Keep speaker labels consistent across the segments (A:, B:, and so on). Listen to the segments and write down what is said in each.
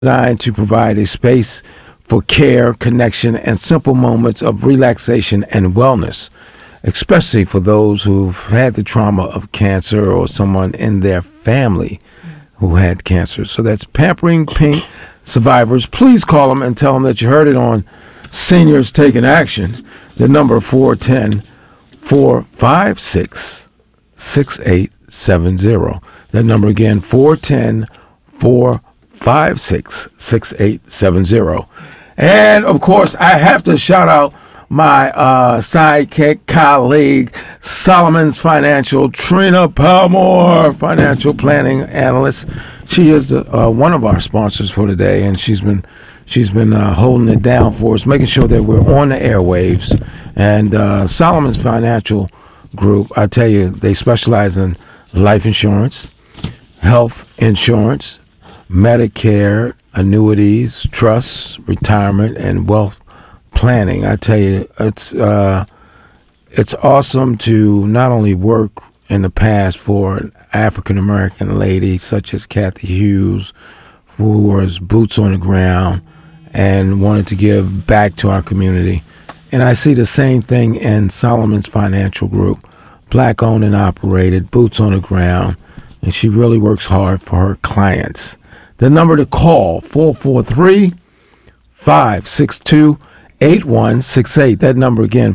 A: designed to provide a space for care, connection, and simple moments of relaxation and wellness, especially for those who've had the trauma of cancer or someone in their family who had cancer. So that's Pampering Pink Survivors. Please call them and tell them that you heard it on Seniors Taking Action. The number 410-456-6870. That number again, 410-456-6870. And of course, I have to shout out my sidekick, colleague, Solomon's Financial, Trina Palmore, financial planning analyst. She is one of our sponsors for today, and she's been holding it down for us, making sure that we're on the airwaves. And Solomon's Financial Group, I tell you, they specialize in life insurance, health insurance, Medicare, annuities, trusts, retirement, and wealth planning. I tell you, it's awesome to not only work in the past for an African American lady such as Kathy Hughes, who was boots on the ground and wanted to give back to our community. And I see the same thing in Solomon's Financial Group, black owned and operated, boots on the ground, and she really works hard for her clients. The number to call, 443-562-8168. That number again,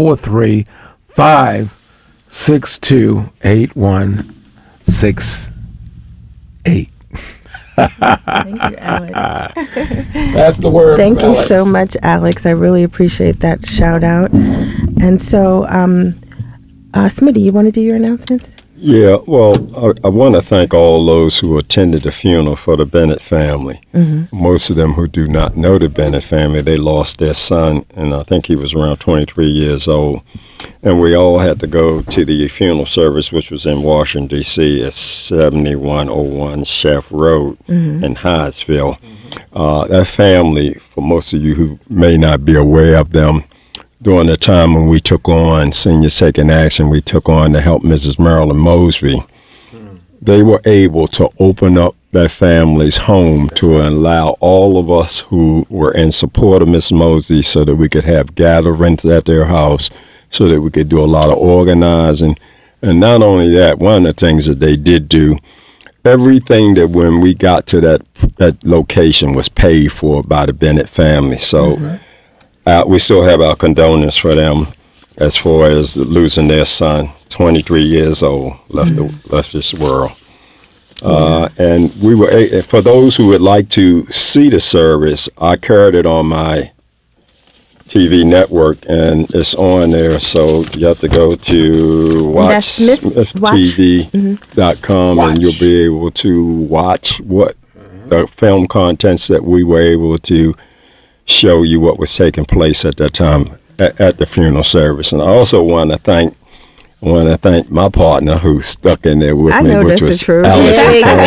A: 443-562-8168.
B: Thank you, Alex.
A: That's the word.
B: Thank you
A: Alex.
B: so much, Alex. I really appreciate that shout out. And so, Smitty, you want to do your announcements?
C: Yeah, well, I want to thank all those who attended the funeral for the Bennett family. Mm-hmm. Most of them who do not know the Bennett family, they lost their son, and I think he was around 23 years old. And we all had to go to the funeral service, which was in Washington, D.C. at 7101 Chef Road in Hyattsville. That family, for most of you who may not be aware of them, during the time when we took on Seniors Taking Action, we took on to help Mrs. Marilyn Mosby. They were able to open up their family's home to allow all of us who were in support of Miss Mosby so that we could have gatherings at their house, so that we could do a lot of organizing. And not only that, one of the things that they did do, everything that when we got to that location was paid for by the Bennett family. So we still have our condolences for them as far as losing their son, 23 years old, left this world. And we were, for those who would like to see the service, I carried it on my TV network, and it's on there. So you have to go to watchsmithtv.com, and you'll be able to watch what the film contents that we were able to show you what was taking place at that time at the funeral service. And I also want to thank my partner who stuck in there with me, which was Alex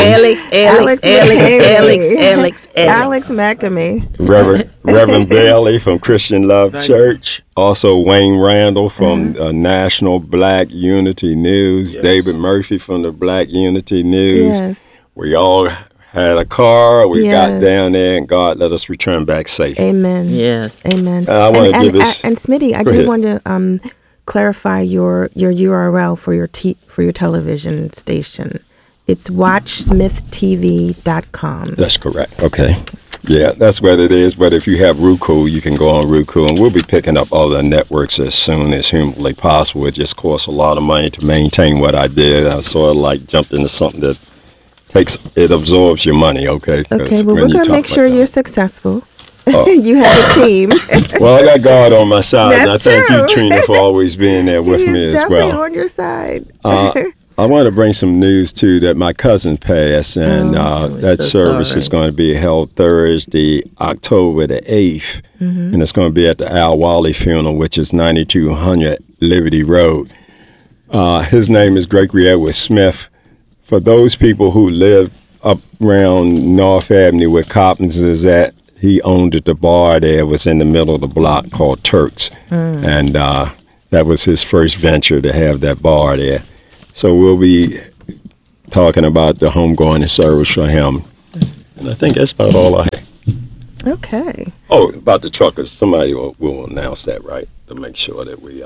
B: McAmey.
C: Reverend Bailey from Christian Love Church. Also Wayne Randall from National Black Unity News. Yes. David Murphy from the Black Unity News. Yes. We all had a car. We got down there, and God let us return back safe.
B: Amen.
D: Yes.
B: Amen.
C: I want to give this.
B: And Smitty, I do want to clarify your URL for your television station. It's watchsmithtv.com.
C: That's correct. Okay. Yeah, that's what it is. But if you have Roku, you can go on Roku, and we'll be picking up all the networks as soon as humanly possible. It just costs a lot of money to maintain what I did. I sort of like jumped into something that absorbs your money. Okay.
B: Okay. Well, we're gonna make sure you're successcul. You have a team.
C: Well, I got God on my side.
B: That's
C: and I thank you, Trina, for always being there with me as well.
B: Definitely on your side.
C: I want to bring some news, too, that my cousin passed, and that service is going to be held Thursday, October the 8th, and it's going to be at the Al Wally funeral, which is 9200 Liberty Road. His name is Gregory Edward Smith. For those people who live up around North Avenue where Coppins is at, he owned the bar there. It was in the middle of the block called Turks, and that was his first venture to have that bar there. So we'll be talking about the homegoing service for him And I think that's about all I have.
B: Okay.
C: Oh, about the truckers, somebody will announce that, right, to make sure that we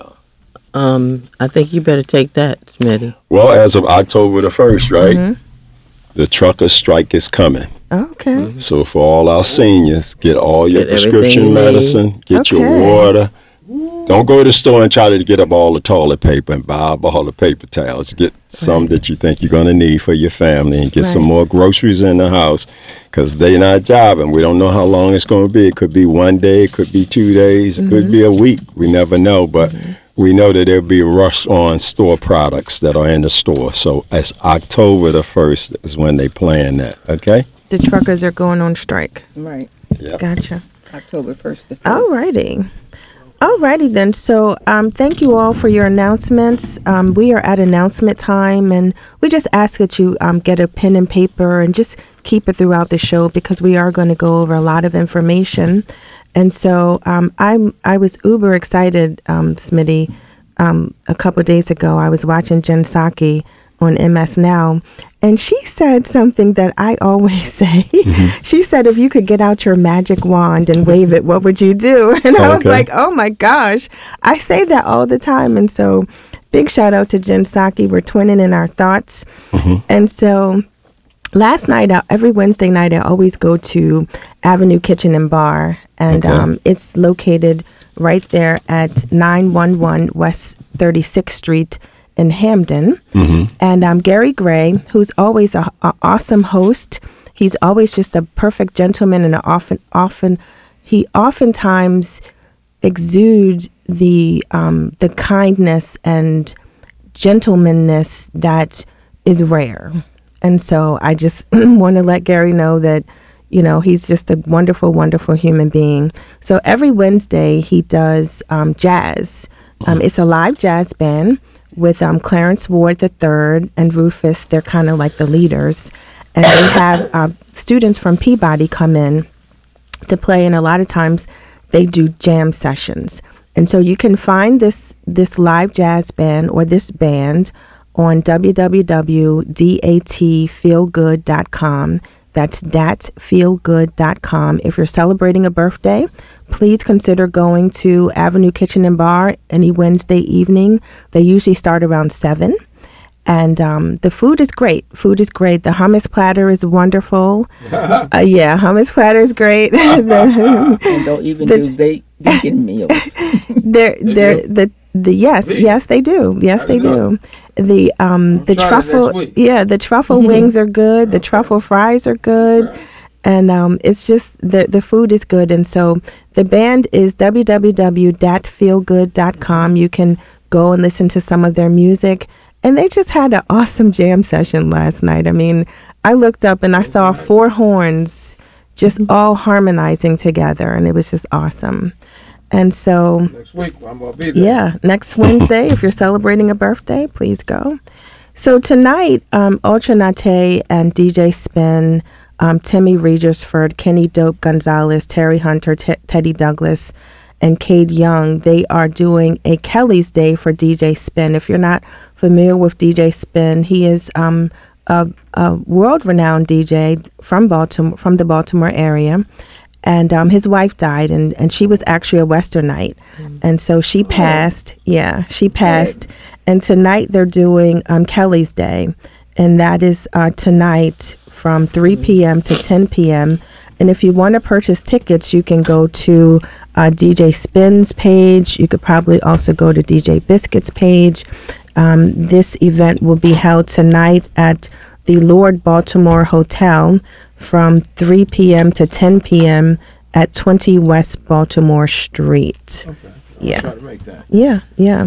D: I think you better take that, Smitty.
C: Well, as of October the 1st, right, the trucker strike is coming.
B: Okay.
C: So for all our seniors, get all your
D: Get everything
C: prescription
D: you need.
C: medicine, get your
B: Okay.
C: water. Don't go to the store and try to get up all the toilet paper and buy up all the paper towels. Get some that you think you're going to need for your family and get some
B: Right.
C: more groceries in the house because they're not jobbing. We don't know how long it's going to be. It could be 1 day, it could be 2 days, it could be a week. We never know, but we know that there'll be a rush on store products that are in the store. So it's October the 1st is when they plan that, okay?
B: The truckers are going on strike.
E: Right.
C: Yeah.
B: Gotcha.
E: October 1st to 5th.
B: All righty. Alrighty then. So thank you all for your announcements. We are at announcement time, and we just ask that you get a pen and paper and just keep it throughout the show because we are going to go over a lot of information. And so I was uber excited, Smitty. A couple of days ago, I was watching Jen Psaki on MS Now, and she said something that I always say. She said, if you could get out your magic wand and wave it, what would you do? And I was
C: Okay.
B: like, oh my gosh, I say that all the time. And so big shout out to Jen Psaki. We're twinning in our thoughts. And so last night, every Wednesday night, I always go to Avenue Kitchen and Bar, and
C: Okay.
B: it's located right there at 911 West 36th Street in Hamden. And Gary Gray, who's always a awesome host, he's always just a perfect gentleman, and he oftentimes exudes the kindness and gentlemanness that is rare. And so I just want to let Gary know that, you know, he's just a wonderful, wonderful human being. So every Wednesday he does jazz. It's a live jazz band with Clarence Ward III and Rufus. They're kind of like the leaders. And they have students from Peabody come in to play, and a lot of times they do jam sessions. And so you can find this live jazz band or this band on www.datfeelgood.com. That's datfeelgood.com. If you're celebrating a birthday, please consider going to Avenue Kitchen and Bar any Wednesday evening. They usually start around 7. And the food is great. Food is great. The hummus platter is wonderful. Yeah, hummus platter is great.
E: And they'll even do vegan meals.
B: Yes they do. Yes they do. The
A: try that
B: truffle
A: next week.
B: the truffle wings are good. The truffle fries are good. And it's just the food is good. And so the band is www.feelgood.com. You can go and listen to some of their music. And they just had an awesome jam session last night. I mean, I looked up and I saw 4 horns just all harmonizing together, and it was just awesome. And so,
A: Next week, I'm going to be there.
B: yeah, next Wednesday, if you're celebrating a birthday, please go. So tonight, Ultra Nate and DJ Spin, Timmy Regersford, Kenny Dope Gonzalez, Terry Hunter, Teddy Douglas, and Cade Young, they are doing a Kelly's Day for DJ Spin. If you're not familiar with DJ Spin, he is a world-renowned DJ from Baltimore, from the Baltimore area. And his wife died, and she was actually a Westernite. And so she passed. Yeah, she passed. And tonight they're doing Kelly's Day. And that is tonight from 3 p.m. to 10 p.m. And if you want to purchase tickets, you can go to DJ Spin's page. You could probably also go to DJ Biscuit's page. This event will be held tonight at the Lord Baltimore Hotel from 3 p.m. to 10 p.m. at 20 West Baltimore Street.
A: Okay.
B: Yeah.
A: Try to make that.
B: Yeah.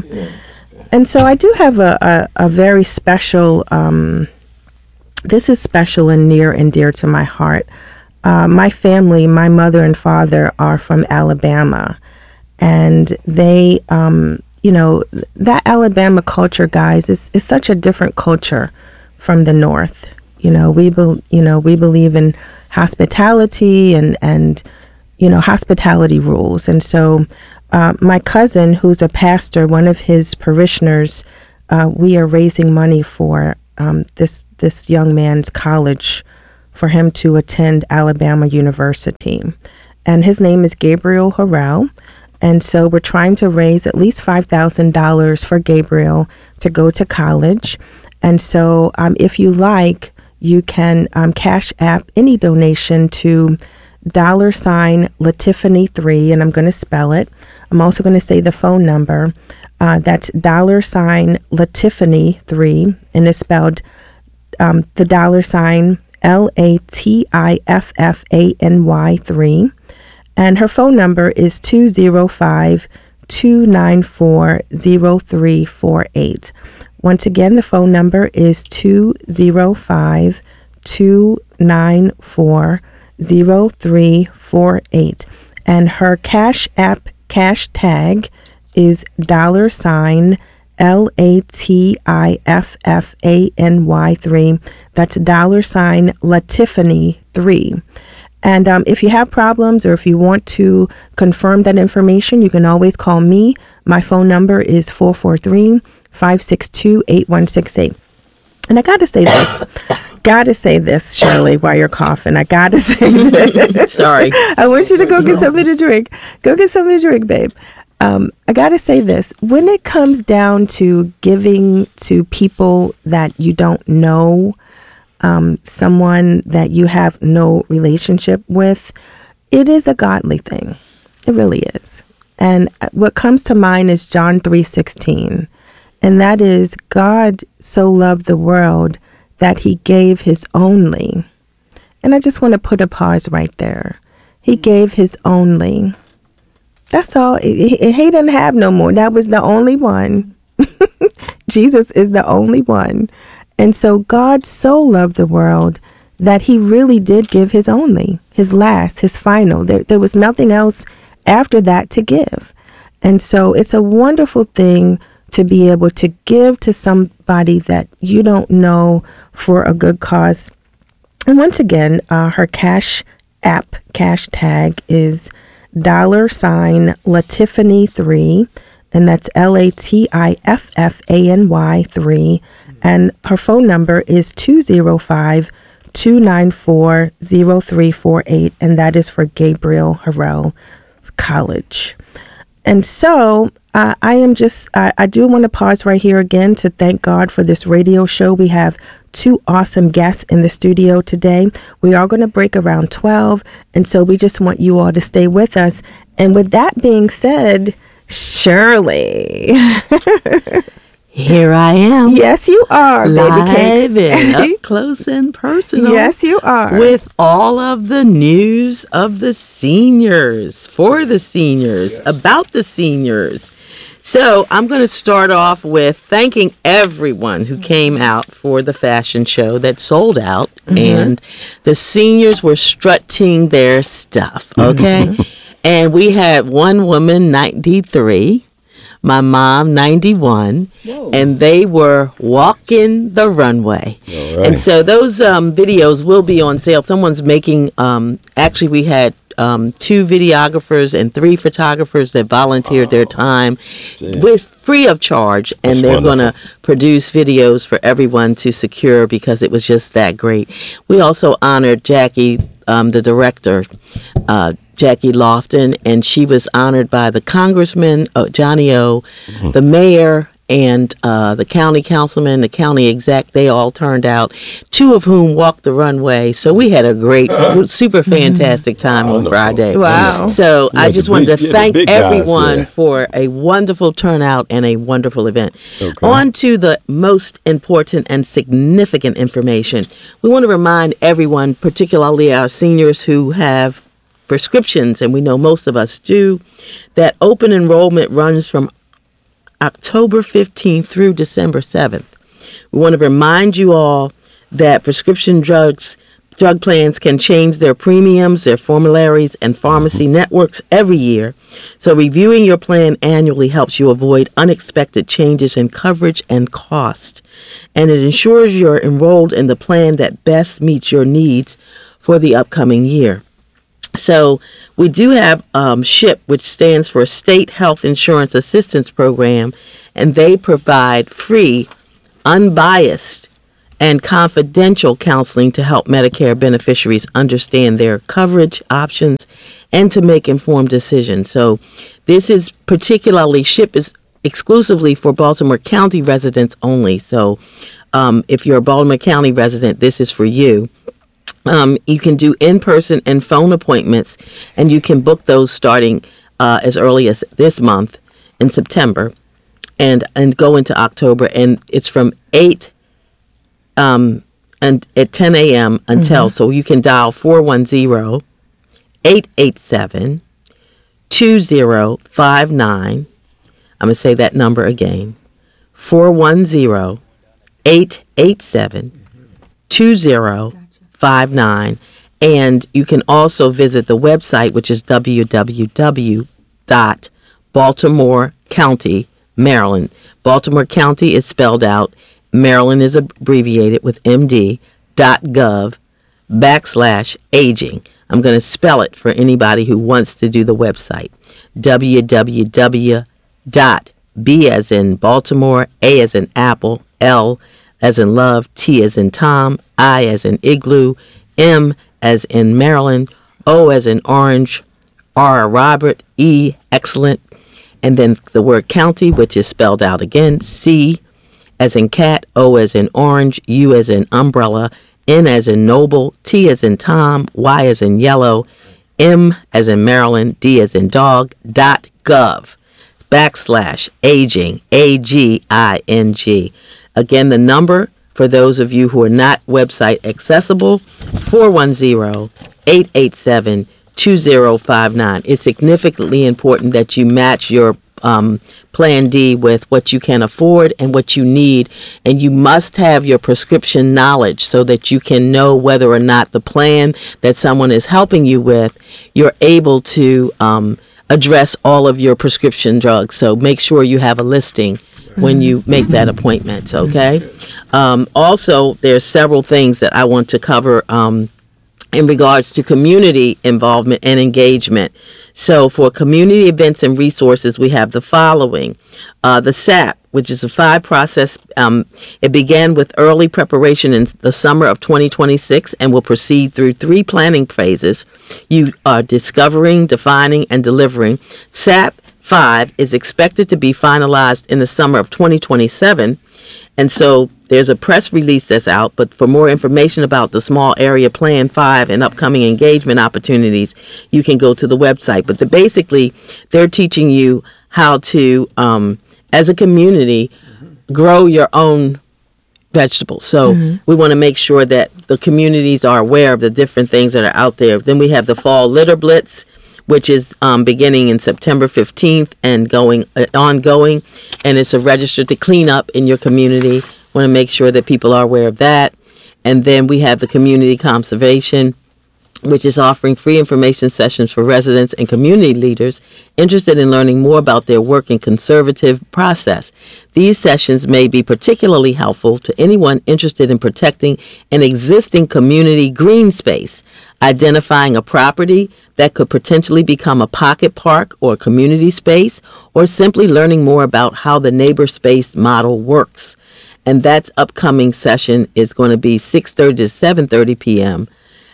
B: And so I do have a very special, this is special and near and dear to my heart. My family, my mother and father are from Alabama, and they, that Alabama culture, guys, is such a different culture from the North. We believe in hospitality and hospitality rules. And so my cousin, who's a pastor, one of his parishioners, we are raising money for this young man's college for him to attend Alabama University. And his name is Gabriel Harrell. And so we're trying to raise at least $5,000 for Gabriel to go to college. And so if you like, you can Cash App any donation to $Latiffany3, and I'm going to spell it. I'm also going to say the phone number. That's $Latiffany3, and it's spelled the $Latiffany3. And her phone number is 205-294-0348. Once again, the phone number is 205-294-0348. And her Cash App cash tag is $Latiffany3. That's $Latiffany3. And if you have problems or if you want to confirm that information, you can always call me. My phone number is 443-562-8168. And I got to say this, Shirley, while you're coughing. I got to say this.
D: Sorry.
B: I want you to go get something to drink. Go get something to drink, babe. I got to say this. When it comes down to giving to people that you don't know, someone that you have no relationship with, it is a godly thing. It really is. And what comes to mind is John 3:16. And that is, God so loved the world that he gave his only. And I just want to put a pause right there. He gave his only. That's all. He didn't have no more. That was the only one. Jesus is the only one. And so God so loved the world that he really did give his only, his last, his final. There was nothing else after that to give. And so it's a wonderful thing to be able to give to somebody that you don't know for a good cause. And once again, her Cash App cash tag is $Latiffany3, and that's Latiffany3. And her phone number is 205-294-0348, and that is for Gabriel Harrell College. And so I do want to pause right here again to thank God for this radio show. We have two awesome guests in the studio today. We are going to break around 12, and so we just want you all to stay with us. And with that being said, Shirley.
D: Here I am.
B: Yes, you are,
D: live
B: baby cakes.
D: and up close and personal.
B: Yes, you are.
D: With all of the news of the seniors, for the seniors, about the seniors. So I'm going to start off with thanking everyone who came out for the fashion show that sold out. Mm-hmm. And the seniors were strutting their stuff, okay? And we had one woman, 93. My mom, 91, Whoa. And they were walking the runway. Right. And so those videos will be on sale. Someone's making, actually we had 2 videographers and 3 photographers that volunteered their time with free of charge. And that's they're going to produce videos for everyone to secure because it was just that great. We also honored Jackie, the director, Jackie Lofton, and she was honored by the congressman, Johnny O, the mayor, and the county councilman, the county exec. They all turned out, 2 of whom walked the runway. So we had a great, super fantastic time on Friday.
B: Wow.
D: So I just wanted to thank everyone for a wonderful turnout and a wonderful event. Okay. On to the most important and significant information. We want to remind everyone, particularly our seniors who have prescriptions, and we know most of us do, that open enrollment runs from October 15th through December 7th. We want to remind you all that prescription drug plans can change their premiums, their formularies, and pharmacy networks every year. So reviewing your plan annually helps you avoid unexpected changes in coverage and cost. And it ensures you're enrolled in the plan that best meets your needs for the upcoming year. So we do have SHIP, which stands for State Health Insurance Assistance Program, and they provide free, unbiased and confidential counseling to help Medicare beneficiaries understand their coverage options and to make informed decisions. So this is particularly, SHIP is exclusively for Baltimore County residents only. So if you're a Baltimore County resident, this is for you. You can do in-person and phone appointments, and you can book those starting as early as this month in September and go into October. And it's from 8 and at 10 a.m. until, so you can dial 410-887-2059. I'm going to say that number again, 410-887-2059. And you can also visit the website, which is www.Baltimore County, Maryland. Baltimore County is spelled out. Maryland is abbreviated with md.gov/aging. I'm going to spell it for anybody who wants to do the website. www.B as in Baltimore, A as in Apple, L as in love, T as in Tom, I as in igloo, M as in Maryland, O as in orange, R Robert, E excellent, and then the word county, which is spelled out again, C as in cat, O as in orange, U as in umbrella, N as in noble, T as in Tom, Y as in yellow, M as in Maryland, D as in dog, .gov/aging, AGING. Again, the number for those of you who are not website accessible, 410-887-2059. It's significantly important that you match your Plan D with what you can afford and what you need, and you must have your prescription knowledge so that you can know whether or not the plan that someone is helping you with, you're able to address all of your prescription drugs. So make sure you have a listing when you make that appointment, okay? Also, there's several things that I want to cover in regards to community involvement and engagement. So for community events and resources, we have the following. The SAP, which is a 5-process, it began with early preparation in the summer of 2026 and will proceed through 3 planning phases. You are discovering, defining, and delivering. SAP 5 is expected to be finalized in the summer of 2027. And so there's a press release that's out, but for more information about the Small Area Plan 5 and upcoming engagement opportunities, you can go to the website. But basically, they're teaching you how to, as a community, grow your own vegetables. So we want to make sure that the communities are aware of the different things that are out there. Then we have the Fall Litter Blitz, which is beginning in September 15th and ongoing, and it's a register to clean up in your community. Want to make sure that people are aware of that. And then we have the Community Conservation, which is offering free information sessions for residents and community leaders interested in learning more about their work in conservative process. These sessions may be particularly helpful to anyone interested in protecting an existing community green space, identifying a property that could potentially become a pocket park or community space, or simply learning more about how the neighbor space model works. And that upcoming session is going to be 6:30 to 7:30 p.m.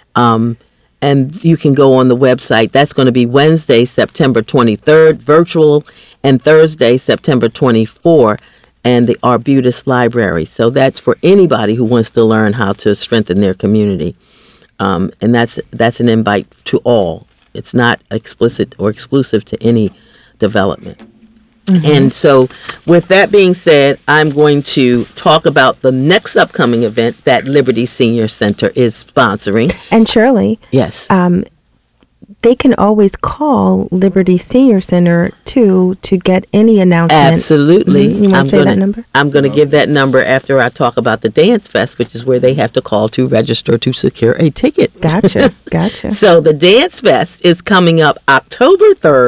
D: And you can go on the website. That's going to be Wednesday, September 23rd, virtual, and Thursday, September 24th, and the Arbutus Library. So that's for anybody who wants to learn how to strengthen their community. And that's an invite to all. It's not explicit or exclusive to any development. And so with that being said, I'm going to talk about the next upcoming event that Liberty Senior Center is sponsoring.
B: And Shirley,
D: yes,
B: they can always call Liberty Senior Center to get any announcement.
D: Absolutely.
B: You want to say that number?
D: I'm going to give that number after I talk about the Dance Fest, which is where they have to call to register to secure a ticket.
B: Gotcha.
D: So the Dance Fest is coming up October 3rd.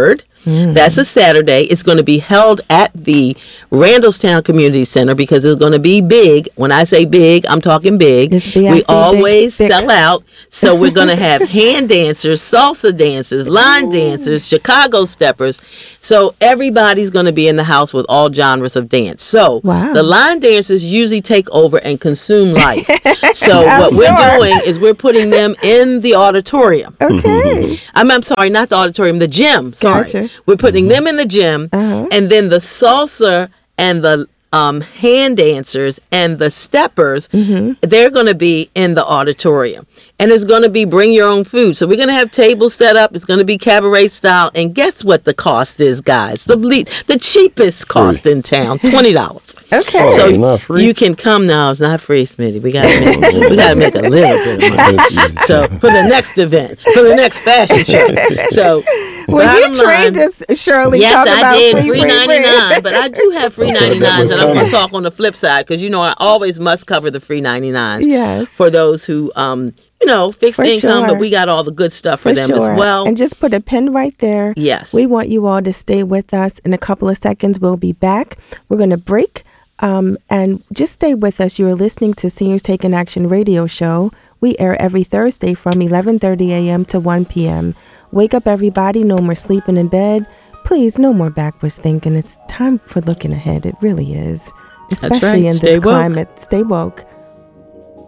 D: That's a Saturday. It's going to be held at the Randallstown Community Center because it's going to be big. When I say big, I'm talking big.
B: It's BIC,
D: we always
B: big.
D: sell out. So we're going to have hand dancers, salsa dancers, line dancers, Chicago steppers. So everybody's going to be in the house with all genres of dance. So the line dancers usually take over and consume life. So what we're doing is we're putting them in the auditorium.
B: Okay.
D: I'm sorry, not the auditorium, the gym. Sorry.
B: Gotcha.
D: We're putting them in the gym, and then the salsa and the hand dancers and the steppers, they're going to be in the auditorium. And it's going to be bring your own food. So we're going to have tables set up. It's going to be cabaret style. And guess what the cost is, guys? The cheapest cost in town, $20.
B: Okay.
D: So
C: not free?
D: you can come now. It's not free, Smitty. We got to make a little bit of money. So for the next event, for the next fashion show. So
B: Well, you trained us, Shirley.
D: Yes,
B: talk
D: I
B: about
D: did.
B: free,
D: free
B: free,
D: 99,
B: free.
D: but I do have free 99s, and I'm going to talk on the flip side because I always must cover the free 99s.
B: Yes.
D: For those who fixed
B: For
D: income,
B: sure.
D: but we got all the good stuff for them as well.
B: And just put a pin right there.
D: Yes.
B: We want you all to stay with us. In a couple of seconds, we'll be back. We're going to break. And just stay with us. You are listening to Seniors Taking Action radio show. We air every Thursday from 11:30 a.m. to 1 p.m. Wake up, everybody. No more sleeping in bed. Please, no more backwards thinking. It's time for looking ahead. It really is. Especially in
D: Stay
B: this
D: woke.
B: climate. Stay woke.